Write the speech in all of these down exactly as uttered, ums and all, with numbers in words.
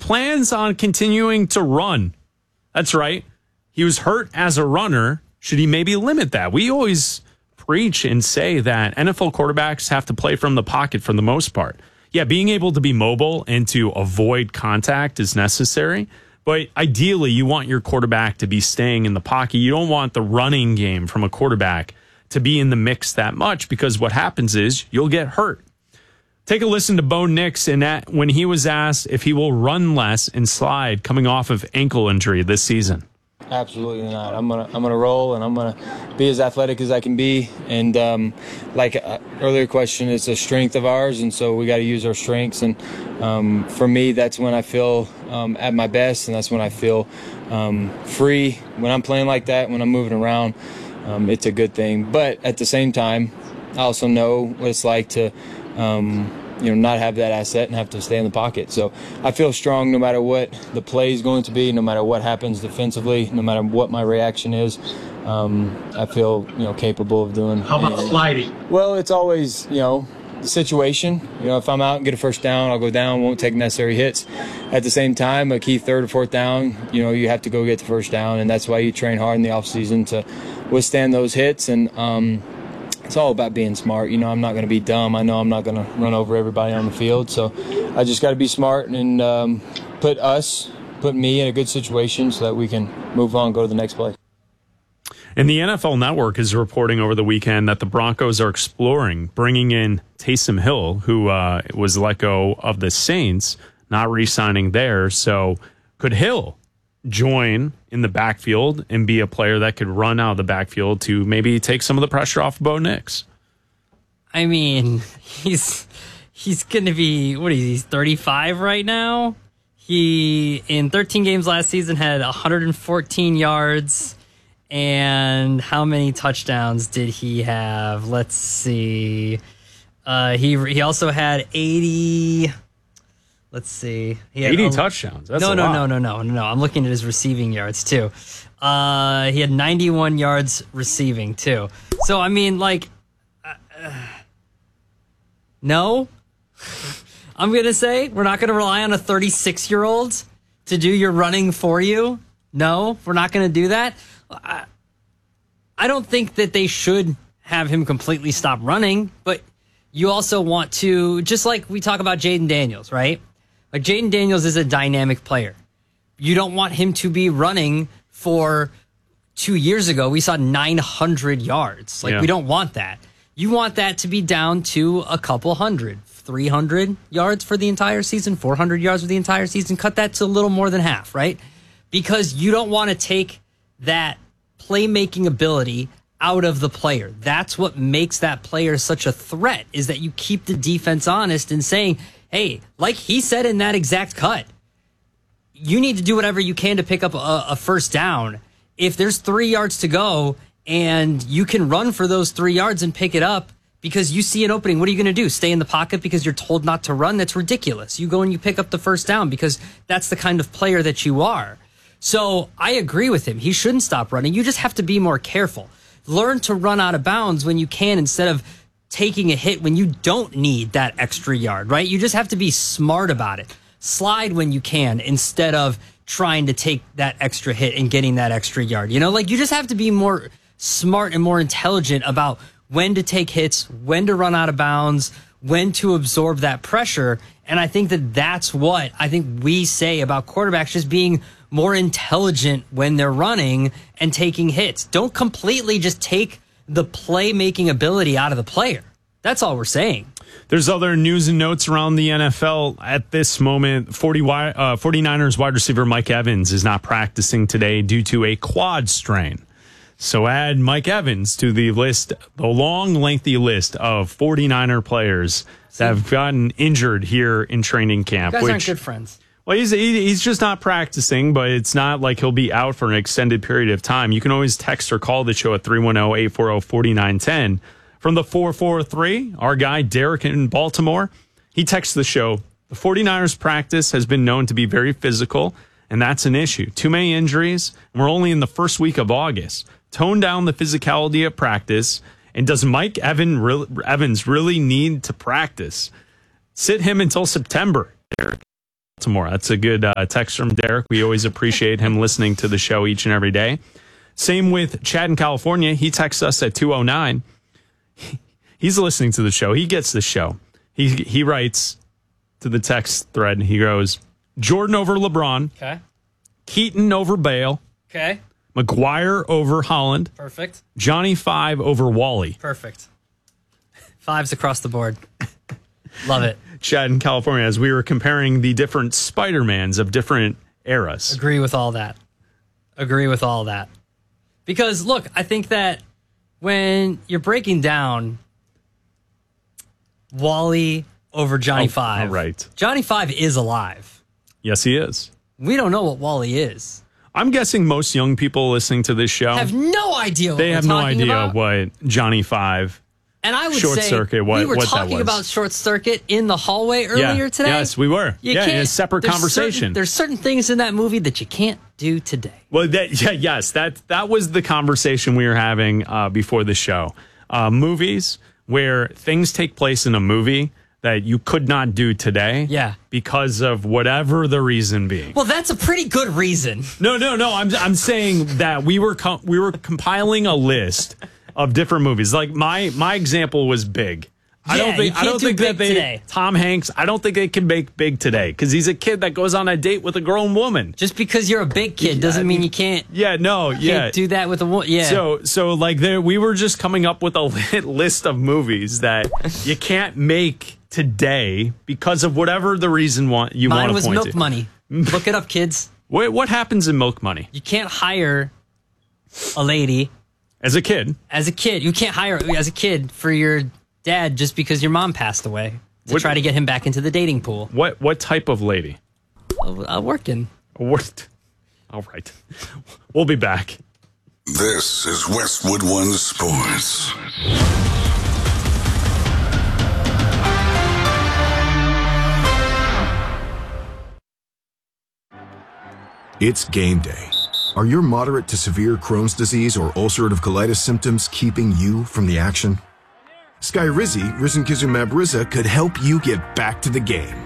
plans on continuing to run. That's right. He was hurt as a runner. Should he maybe limit that? We always preach and say that N F L quarterbacks have to play from the pocket for the most part. Yeah, being able to be mobile and to avoid contact is necessary. But ideally, you want your quarterback to be staying in the pocket. You don't want the running game from a quarterback to be in the mix that much, because what happens is you'll get hurt. Take a listen to Bo Nix and that when he was asked if he will run less and slide coming off of ankle injury this season. Absolutely not. I'm gonna I'm gonna roll, and I'm gonna be as athletic as I can be. And um, like uh, earlier question, it's a strength of ours, and so we got to use our strengths. And um, for me, that's when I feel um, at my best, and that's when I feel um, free. When I'm playing like that, when I'm moving around, um, it's a good thing. But at the same time, I also know what it's like to um, you know, not have that asset and have to stay in the pocket. So I feel strong no matter what the play is going to be, no matter what happens defensively, no matter what my reaction is. Um, I feel, you know, capable of doing. How about sliding? Well, it's always, you know, the situation. You know, if I'm out and get a first down, I'll go down, won't take necessary hits. At the same time, a key third or fourth down, you know, you have to go get the first down, and that's why you train hard in the offseason to withstand those hits. And um, it's all about being smart. You know, I'm not going to be dumb. I know I'm not going to run over everybody on the field. So I just got to be smart and um, put us, put me in a good situation so that we can move on, go to the next play. And the N F L Network is reporting over the weekend that the Broncos are exploring bringing in Taysom Hill, who uh, was let go of the Saints, not re-signing there. So could Hill join in the backfield and be a player that could run out of the backfield to maybe take some of the pressure off of Bo Nix? I mean, he's he's going to be, what is he, he's thirty-five right now? He, in thirteen games last season, had one hundred fourteen yards. And how many touchdowns did he have? Let's see. Uh, he he also had eighty. Let's see. He had eighty a, touchdowns. That's no, a no, lot. no, no, no, no, no. I'm looking at his receiving yards too. Uh, he had ninety-one yards receiving too. So I mean, like, uh, uh, no. I'm gonna say we're not gonna rely on a thirty-six-year-old to do your running for you. No, we're not gonna do that. I, I don't think that they should have him completely stop running, but you also want to, just like we talk about Jaden Daniels, right? Like Jaden Daniels is a dynamic player. You don't want him to be running for two years ago. We saw nine hundred yards. Like, yeah. We don't want that. You want that to be down to a couple hundred, three hundred yards for the entire season, four hundred yards for the entire season. Cut that to a little more than half, right? Because you don't want to take that playmaking ability out of the player. That's what makes that player such a threat, is that you keep the defense honest and saying, hey, like he said in that exact cut, you need to do whatever you can to pick up a, a first down. If there's three yards to go and you can run for those three yards and pick it up because you see an opening, what are you going to do? Stay in the pocket because you're told not to run? That's ridiculous. You go and you pick up the first down because that's the kind of player that you are. So I agree with him. He shouldn't stop running. You just have to be more careful. Learn to run out of bounds when you can instead of taking a hit when you don't need that extra yard, right? You just have to be smart about it. Slide when you can instead of trying to take that extra hit and getting that extra yard. You know, like you just have to be more smart and more intelligent about when to take hits, when to run out of bounds, when to absorb that pressure. And I think that that's what I think we say about quarterbacks, just being more intelligent when they're running and taking hits. Don't completely just take the playmaking ability out of the player. That's all we're saying. There's other news and notes around the N F L at this moment. forty, uh, 49ers wide receiver Mike Evans is not practicing today due to a quad strain. So add Mike Evans to the list, the long, lengthy list of 49er players that have gotten injured here in training camp. You guys which, aren't good friends. Well, he's he, he's just not practicing, but it's not like he'll be out for an extended period of time. You can always text or call the show at three one zero, eight four zero, four nine one zero. From the four four three, our guy Derek in Baltimore, he texts the show, the 49ers practice has been known to be very physical, and that's an issue. Too many injuries, and we're only in the first week of August. Tone down the physicality of practice, and does Mike Evan re- Evans really need to practice? Sit him until September, Derek. Baltimore. That's a good uh, text from Derek. We always appreciate him listening to the show each and every day. Same with Chad in California. He texts us at two oh nine. He's listening to the show. He gets the show. He he writes to the text thread. He goes, Jordan over LeBron. Okay. Keaton over Bale. Okay. McGuire over Holland. Perfect. Johnny Five over Wally. Perfect. Fives across the board. Love it. Chad in California, as we were comparing the different Spider-Mans of different eras. Agree with all that. Agree with all that. Because, look, I think that when you're breaking down Wally over Johnny Oh, Five, oh, right. Johnny Five is alive. Yes, he is. We don't know what Wally is. I'm guessing most young people listening to this show Have no idea what they we're have no talking idea about. what Johnny Five. And I would Short say Circuit, what- we were what that talking was. about Short Circuit in the hallway earlier Yeah. today. Yes, we were. You Yeah, in a can't- separate there's conversation. certain- there's certain things in that movie that you can't do today. Well, that, yeah, yes, that that was the conversation we were having uh, before the show. Uh, movies where things take place in a movie that you could not do today, Yeah. because of whatever the reason being. Well, that's a pretty good reason. No, no, no. I'm I'm saying that we were com- we were compiling a list of different movies. Like my my example was Big. I Yeah, don't you think I can't don't do think Big that they today. Tom Hanks. I don't think they can make Big today because he's a kid that goes on a date with a grown woman. Just because you're a big kid doesn't mean you can't, Yeah, no, yeah. can't do that with a woman. Yeah. So so like there we were just coming up with a li- list of movies that you can't make today because of whatever the reason want you want Mine to was point Milk to. Money. Look it up, kids. What what happens in Milk Money You can't hire a lady as a kid? as a kid. You can't hire as a kid for your dad just because your mom passed away to What- try to get him back into the dating pool. What what type of lady? Uh, working. What? All right. We'll be back. This is Westwood One Sports. It's game day. Are your moderate to severe Crohn's disease or ulcerative colitis symptoms keeping you from the action? Skyrizi, risankizumab Riza, could help you get back to the game.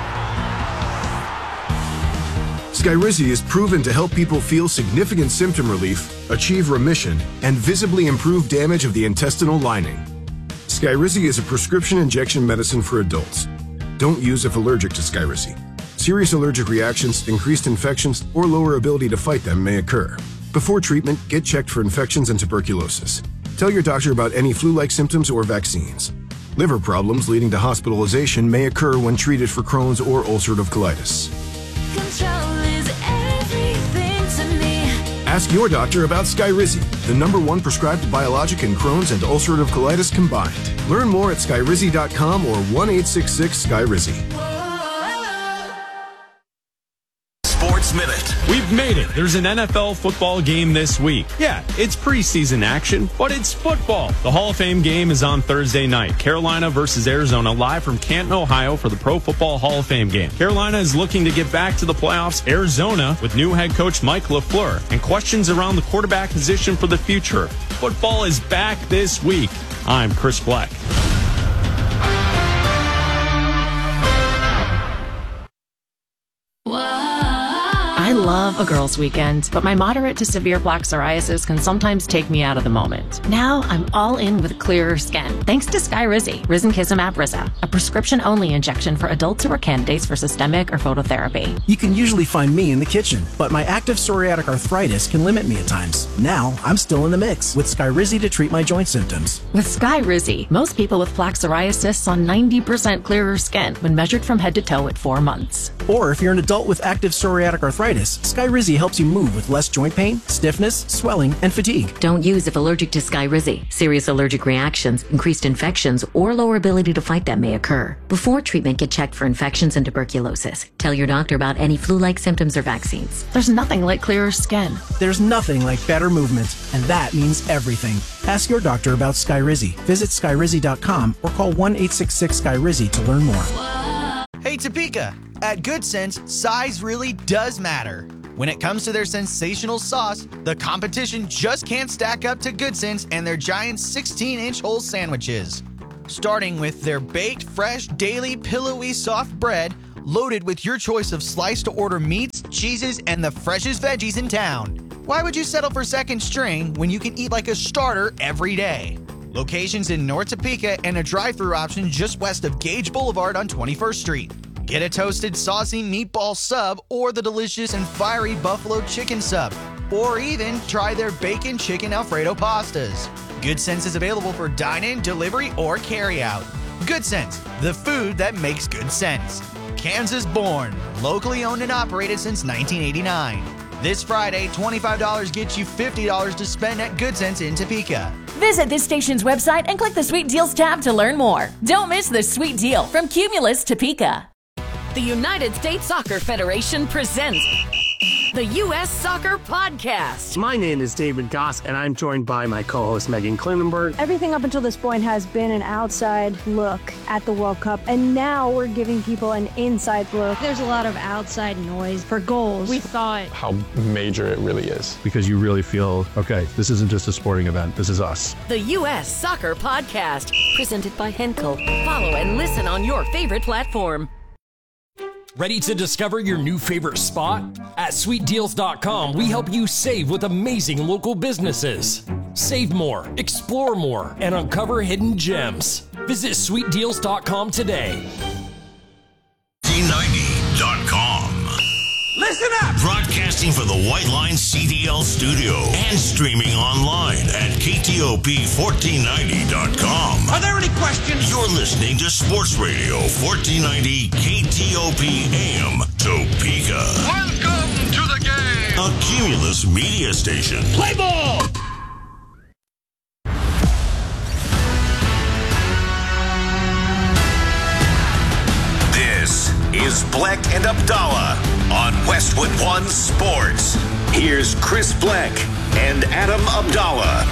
Skyrizi is proven to help people feel significant symptom relief, achieve remission, and visibly improve damage of the intestinal lining. Skyrizi is a prescription injection medicine for adults. Don't use if allergic to Skyrizi. Serious allergic reactions, increased infections, or lower ability to fight them may occur. Before treatment, get checked for infections and tuberculosis. Tell your doctor about any flu-like symptoms or vaccines. Liver problems leading to hospitalization may occur when treated for Crohn's or ulcerative colitis. Control is everything to me. Ask your doctor about Skyrizi, the number one prescribed biologic in Crohn's and ulcerative colitis combined. Learn more at skyrizi dot com or one eight six six Skyrizi. Sports Minute. We've made it. There's an N F L football game this week. Yeah, it's preseason action, but it's football. The Hall of Fame game is on Thursday night. Carolina versus Arizona, live from Canton, Ohio for the Pro Football Hall of Fame game. Carolina is looking to get back to the playoffs. Arizona with new head coach Mike LaFleur and questions around the quarterback position for the future. Football is back this week. I'm Chris Black. I love a girls' weekend, but my moderate to severe plaque psoriasis can sometimes take me out of the moment. Now I'm all in with clearer skin, thanks to Skyrizi, risankizumab Riza, a prescription-only injection for adults who are candidates for systemic or phototherapy. You can usually find me in the kitchen, but my active psoriatic arthritis can limit me at times. Now I'm still in the mix with Skyrizi to treat my joint symptoms. With Skyrizi, most people with plaque psoriasis saw ninety percent clearer skin when measured from head to toe at four months. Or if you're an adult with active psoriatic arthritis, Skyrizi helps you move with less joint pain, stiffness, swelling, and fatigue. Don't use if allergic to Skyrizi. Serious allergic reactions, increased infections, or lower ability to fight them may occur. Before treatment, get checked for infections and tuberculosis. Tell your doctor about any flu-like symptoms or vaccines. There's nothing like clearer skin. There's nothing like better movement, and that means everything. Ask your doctor about Skyrizi. Visit skyrizi dot com or call one eight six six Skyrizi to learn more. Hey Topeka! At Good Sense, size really does matter. When it comes to their sensational sauce, the competition just can't stack up to Good Sense and their giant sixteen inch whole sandwiches. Starting with their baked, fresh, daily, pillowy, soft bread, loaded with your choice of sliced-to-order meats, cheeses, and the freshest veggies in town. Why would you settle for second string when you can eat like a starter every day? Locations in North Topeka and a drive-thru option just west of Gage Boulevard on twenty-first Street. Get a toasted saucy meatball sub or the delicious and fiery buffalo chicken sub. Or even try their bacon chicken Alfredo pastas. Good Sense is available for dine-in, delivery, or carry-out. Good Sense, the food that makes good sense. Kansas born, locally owned and operated since nineteen eighty-nine. This Friday, twenty-five dollars gets you fifty dollars to spend at Good Sense in Topeka. Visit this station's website and click the Sweet Deals tab to learn more. Don't miss the sweet deal from Cumulus Topeka. The United States Soccer Federation presents the U S Soccer Podcast. My name is David Goss, and I'm joined by my co-host Megan Klinenberg. Everything up until this point has been an outside look at the World Cup, and now we're giving people an inside look. There's a lot of outside noise for goals. We thought how major it really is. Because you really feel, okay, this isn't just a sporting event, this is us. The U S Soccer Podcast, presented by Henkel. Follow and listen on your favorite platform. Ready to discover your new favorite spot? At sweet deals dot com, we help you save with amazing local businesses. Save more, explore more, and uncover hidden gems. Visit sweet deals dot com today. T ninety dot com. Listen up! Broadcasting from the White Line C D L studio and streaming online at K T O P fourteen ninety dot com. Are there any questions? You're listening to Sports Radio fourteen ninety K T O P A M Topeka. Welcome to the game! A Cumulus media station. Play ball! This is Bleck and Abdallah on Westwood One Sports. Here's Chris Bleck and Adam Abdallah.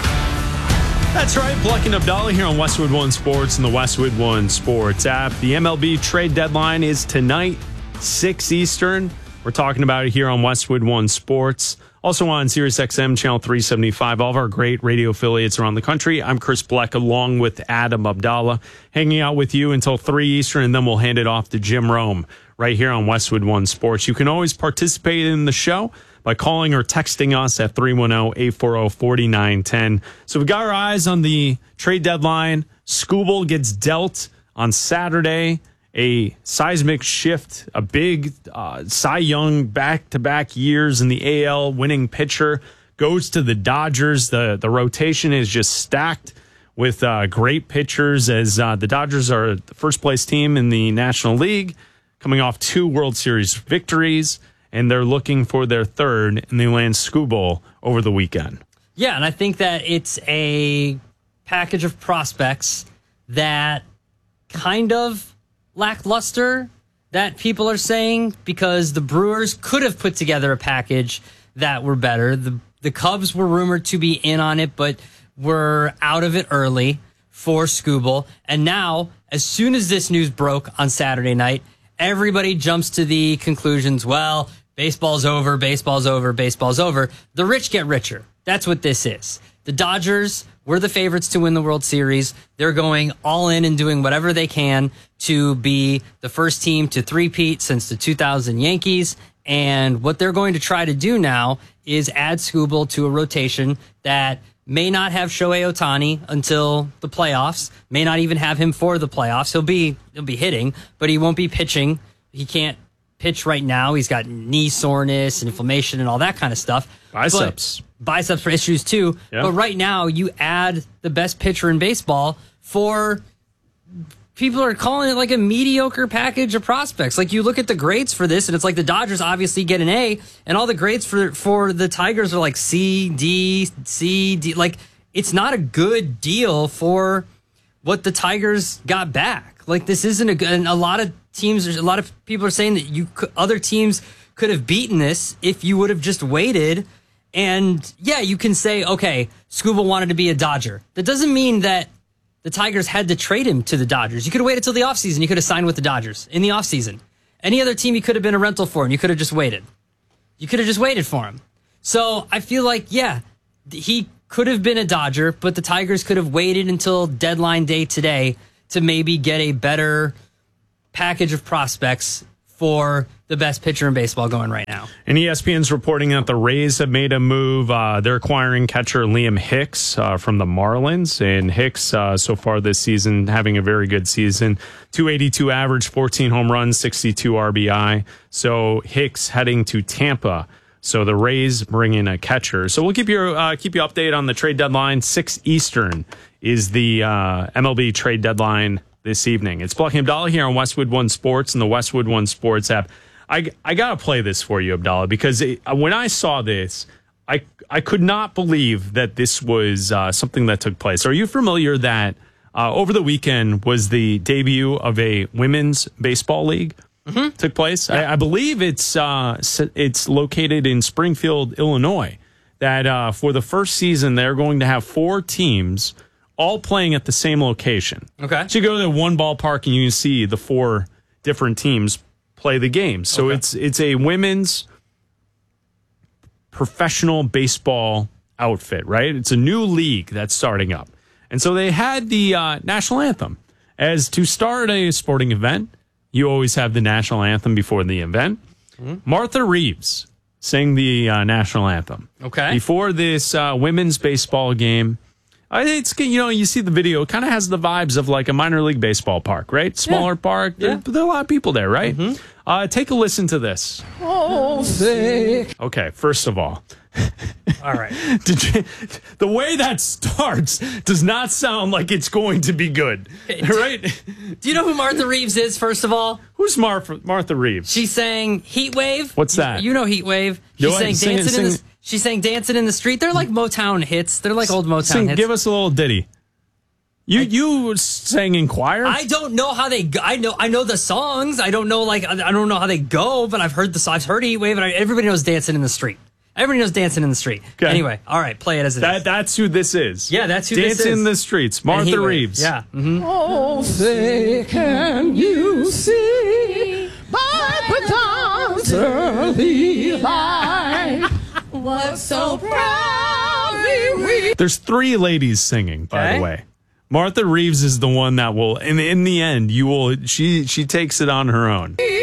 That's right, Bleck and Abdallah here on Westwood One Sports and the Westwood One Sports app. The M L B trade deadline is tonight, six Eastern. We're talking about it here on Westwood One Sports. Also on Sirius X M Channel three seventy-five, all of our great radio affiliates around the country. I'm Chris Bleck along with Adam Abdallah, hanging out with you until three Eastern, and then we'll hand it off to Jim Rome right here on Westwood One Sports. You can always participate in the show by calling or texting us at three one zero, eight four zero, four nine one zero. So we got our eyes on the trade deadline. Skubal gets dealt on Saturday. A seismic shift, a big uh, Cy Young back-to-back years in the A L winning pitcher goes to the Dodgers. The the rotation is just stacked with uh, great pitchers as uh, the Dodgers are the first-place team in the National League, coming off two World Series victories, and they're looking for their third, and they land Skubal over the weekend. Yeah, and I think that it's a package of prospects that kind of lackluster that people are saying, because the Brewers could have put together a package that were better. The the Cubs were rumored to be in on it, but were out of it early for Skubal. And now, as soon as this news broke on Saturday night, everybody jumps to the conclusions, well, baseball's over, baseball's over, baseball's over. The rich get richer. That's what this is. The Dodgers were the favorites to win the World Series. They're going all in and doing whatever they can to be the first team to three-peat since the two thousand Yankees. And what they're going to try to do now is add Skubal to a rotation that may not have Shohei Ohtani until the playoffs, may not even have him for the playoffs. He'll be he'll be hitting, but he won't be pitching. He can't pitch right now. He's got knee soreness and inflammation and all that kind of stuff. Biceps. But biceps for issues too. Yeah. But right now, you add the best pitcher in baseball for... People are calling it like a mediocre package of prospects. Like, you look at the grades for this, and it's like the Dodgers obviously get an A, and all the grades for, for the Tigers are like C, D, C, D. Like, it's not a good deal for what the Tigers got back. Like, this isn't a good... And a lot of teams, a lot of people are saying that you could, other teams could have beaten this if you would have just waited. And, yeah, you can say, okay, Skubal wanted to be a Dodger. That doesn't mean that the Tigers had to trade him to the Dodgers. You could have waited till the offseason. You could have signed with the Dodgers in the offseason. Any other team you could have been a rental for, and you could have just waited. You could have just waited for him. So I feel like, yeah, he could have been a Dodger, but the Tigers could have waited until deadline day today to maybe get a better package of prospects for the best pitcher in baseball going right now. And E S P N's reporting that the Rays have made a move. Uh, they're acquiring catcher Liam Hicks uh, from the Marlins. And Hicks, uh, so far this season, having a very good season. two eighty-two average, fourteen home runs, sixty-two R B I. So Hicks heading to Tampa. So the Rays bring in a catcher. So we'll keep you uh, keep you updated on the trade deadline. six Eastern is the uh, M L B trade deadline this evening. It's Black and Abdallah here on Westwood One Sports and the Westwood One Sports app. I, I got to play this for you, Abdallah, because it, when I saw this, I I could not believe that this was uh, something that took place. Are you familiar that uh, over the weekend was the debut of a women's baseball league? Mm-hmm. Took place. Yeah. I, I believe it's uh, it's located in Springfield, Illinois. That uh, for the first season, they're going to have four teams all playing at the same location. Okay. So you go to one ballpark and you can see the four different teams play the game. So Okay. it's it's a women's professional baseball outfit, right? It's a new league that's starting up. And so they had the uh, national anthem. As to start a sporting event, you always have the national anthem before the event. Mm-hmm. Martha Reeves sang the uh, national anthem. Okay. Before this uh, women's baseball game. Uh, it's, you know, you see the video, it kind of has the vibes of like a minor league baseball park, right? Smaller Yeah. park. Yeah. There, there are a lot of people there, right? Mm-hmm. Uh, take a listen to this. Oh, sick. Okay, first of all, All right. did you, the way that starts does not sound like it's going to be good, right? Do you know who Martha Reeves is, first of all? Who's Martha, Martha Reeves? She sang Heat Wave. What's You- that? You, know Heat Wave. She Go ahead, sang sing it, Dancing in the sing She sang Dancing in the Street. They're like Motown hits. They're like old Motown Sing, hits. give us a little ditty. You you sang in choir? I don't know how they go. I know I know the songs. I don't know like I I don't know how they go, but I've heard the I've heard Heat Wave, and I, everybody knows Dancing in the Street. Everybody knows Dancing in the Street. Okay. Anyway, all right, play it as it that is. that's who this is. Yeah, that's who Dance this is. in the Streets, And Heat Martha Wave. Reeves. Yeah. Mm-hmm. Oh, say, can you see by the dawn's early light what so proudly we... There's three ladies singing, by Okay. the way. Martha Reeves is the one that will, in in the end, you will. She she takes it on her own.